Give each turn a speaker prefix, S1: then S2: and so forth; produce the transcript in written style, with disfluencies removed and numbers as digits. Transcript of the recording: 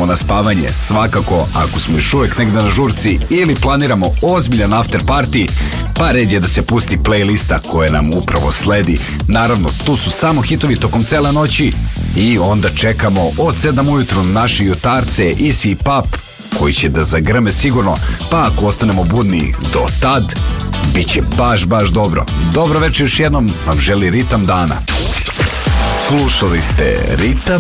S1: na spavanje, svakako ako smo još uvijek negdje na žurci ili planiramo ozbiljan after party, pa red je da se pusti playlista koja nam upravo sledi. Naravno, tu su samo hitovi tokom cele noći i onda čekamo od 7 ujutru naše jutarce Easy Pop koji će da zagrme sigurno, pa ako ostanemo budni do tad, bit će baš dobro. Dobro večer još jednom vam želi Ritam dana. Slušali ste Ritam